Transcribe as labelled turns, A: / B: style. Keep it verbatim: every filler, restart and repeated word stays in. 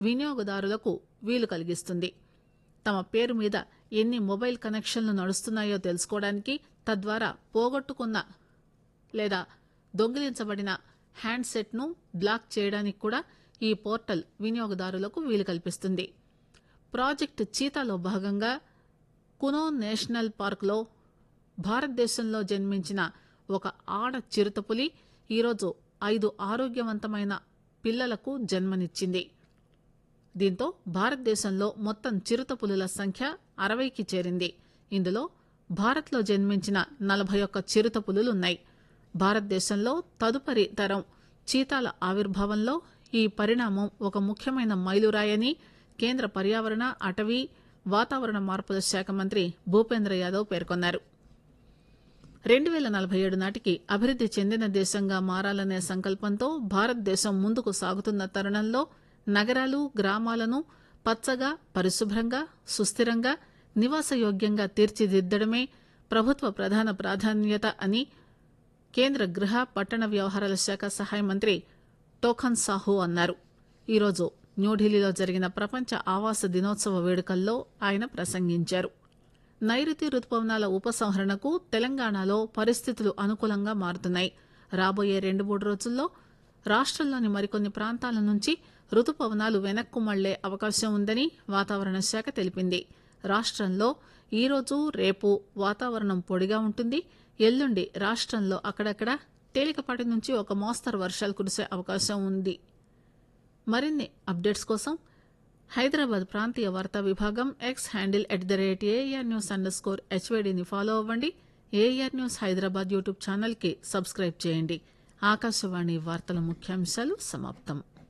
A: వినియోగదారులకు వీలు కలిగిస్తుంది. తమ పేరు మీద ఎన్ని మొబైల్ కనెక్షన్లు నడుస్తున్నాయో తెలుసుకోవడానికి, తద్వారా పోగొట్టుకున్న లేదా దొంగిలించబడిన హ్యాండ్సెట్ను బ్లాక్ చేయడానికి కూడా ఈ పోర్టల్ వినియోగదారులకు వీలు కల్పిస్తుంది. ప్రాజెక్టు చీతాలో భాగంగా కునో నేషనల్ పార్క్లో భారతదేశంలో జన్మించిన ఒక ఆడ చిరుతపులి ఈరోజు ఐదు ఆరోగ్యవంతమైన పిల్లలకు జన్మనిచ్చింది. దీంతో భారతదేశంలో మొత్తం చిరుతపులుల సంఖ్య అరవైకి చేరింది. ఇందులో భారత్లో జన్మించిన నలభై ఒక్క చిరుతపులులున్నాయి. భారతదేశంలో తదుపరి తరం చీతాల ఆవిర్భావంలో ఈ పరిణామం ఒక ముఖ్యమైన మైలురాయని కేంద్ర పర్యావరణ, అటవీ, వాతావరణ మార్పుల శాఖ మంత్రి భూపేంద్ర యాదవ్ పేర్కొన్నారు. రెండు పేల నలభై ఏడు నాటికి అభివృద్ది చెందిన దేశంగా మారాలనే సంకల్పంతో భారతదేశం ముందుకు సాగుతున్న తరుణంలో నగరాలు, గ్రామాలను పచ్చగా, పరిశుభ్రంగా, సుస్థిరంగా, నివాసయోగ్యంగా తీర్చిదిద్దడమే ప్రభుత్వ ప్రధాన ప్రాధాన్యత అని కేంద్ర గృహ, పట్టణ వ్యవహారాల శాఖ సహాయ మంత్రి టోఖన్ సాహు అన్నారు. ఈరోజు న్యూఢిల్లీలో జరిగిన ప్రపంచ ఆవాస దినోత్సవ వేడుకల్లో ఆయన ప్రసంగించారు. నైరుతి రుతుపవనాల ఉపసంహరణకు తెలంగాణలో పరిస్థితులు అనుకూలంగా మారుతున్నాయి. రాబోయే రెండు మూడు రోజుల్లో రాష్టంలోని మరికొన్ని ప్రాంతాల నుంచి రుతుపవనాలు వెనక్కు మళ్లే అవకాశం ఉందని వాతావరణ శాఖ తెలిపింది. రాష్టంలో ఈరోజు, రేపు వాతావరణం పొడిగా ఉంటుంది. ఎల్లుండి రాష్టంలో అక్కడక్కడ తేలికపాటి నుంచి ఒక మోస్తరు వర్షాలు కురిసే అవకాశం ఉంది. మరిన్ని అప్డేట్స్ కోసం హైదరాబాద్ ప్రాంతీయ వార్తా విభాగం X handle at the rate AR news under score హెచ్వైడీని follow అవ్వండి. AR news Hyderabad YouTube channel కి సబ్స్క్రైబ్ చేయండి. ఆకాశవాణి వార్తల ముఖ్యాంశాలు సమాప్తం.